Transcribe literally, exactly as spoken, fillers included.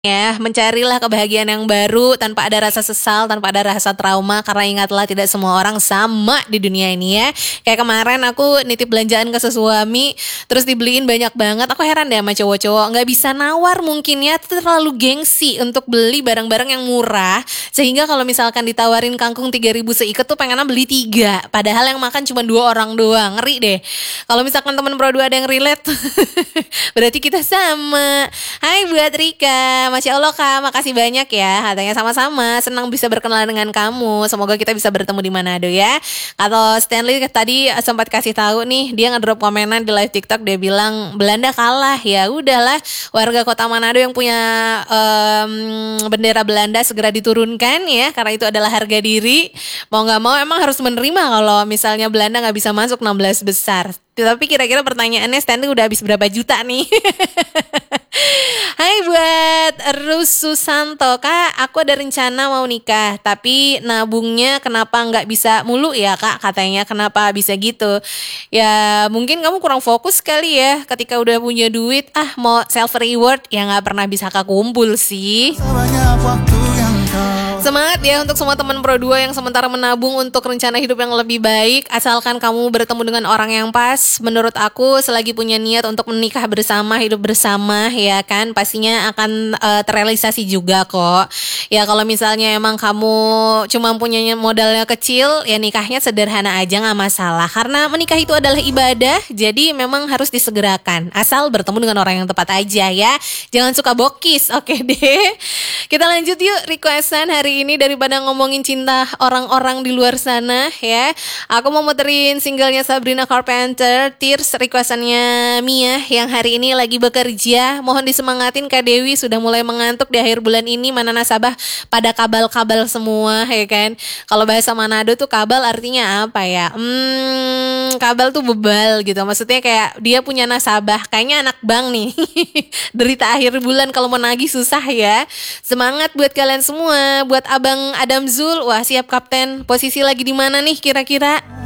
Ya, mencarilah kebahagiaan yang baru tanpa ada rasa sesal, tanpa ada rasa trauma, karena ingatlah tidak semua orang sama di dunia ini ya. Kayak kemarin aku nitip belanjaan ke sesuami, terus dibeliin banyak banget. Aku heran deh sama cowok-cowok, nggak bisa nawar mungkin ya, terlalu gengsi untuk beli barang-barang yang murah, sehingga kalau misalkan ditawarin kangkung tiga ribu seikat tuh pengennya beli tiga, padahal yang makan cuma dua orang doang. Ngeri deh. Kalau misalkan teman Pro dua ada yang relate, berarti kita sama. Hai buat Rika, Masya Allah Kak, makasih banyak ya. Katanya sama-sama, senang bisa berkenalan dengan kamu. Semoga kita bisa bertemu di Manado ya. Atau Stanley tadi sempat kasih tahu nih, dia ngedrop komenan di live TikTok, dia bilang Belanda kalah. Ya udahlah, warga kota Manado yang punya um, bendera Belanda segera diturunkan ya, karena itu adalah harga diri. Mau nggak mau emang harus menerima kalau misalnya Belanda nggak bisa masuk enam belas besar. Tapi kira-kira pertanyaannya, Stanley udah habis berapa juta nih? Hai buat Rus Susanto, Kak, aku ada rencana mau nikah, tapi nabungnya kenapa nggak bisa mulu ya Kak, katanya kenapa bisa gitu. Ya mungkin kamu kurang fokus kali ya, ketika udah punya duit, ah mau self reward ya nggak pernah bisa kumpul sih. Semangat ya untuk semua teman Pro dua yang sementara menabung untuk rencana hidup yang lebih baik. Asalkan kamu bertemu dengan orang yang pas. Menurut aku selagi punya niat untuk menikah bersama, hidup bersama ya kan, pastinya akan uh, terrealisasi juga kok. Ya kalau misalnya emang kamu cuma punya modalnya kecil, ya nikahnya sederhana aja gak masalah. Karena menikah itu adalah ibadah, jadi memang harus disegerakan. Asal bertemu dengan orang yang tepat aja ya. Jangan suka bokis, oke deh. Kita lanjut yuk requestan hari ini daripada ngomongin cinta orang-orang di luar sana ya. Aku mau muterin singlenya Sabrina Carpenter, Tears, requestannya Mia yang hari ini lagi bekerja. Mohon disemangatin Kak Dewi, sudah mulai mengantuk di akhir bulan ini. Mana nasabah pada kabal-kabal semua ya kan. Kalau bahasa Manado tuh kabal artinya apa ya? Hmm, kabal tuh bebal gitu. Maksudnya kayak dia punya nasabah, kayaknya anak bank nih. Derita akhir bulan kalau mau nagih susah ya. Semangat buat kalian semua. Buat Abang Adam Zul, wah siap kapten. Posisi lagi di mana nih kira-kira?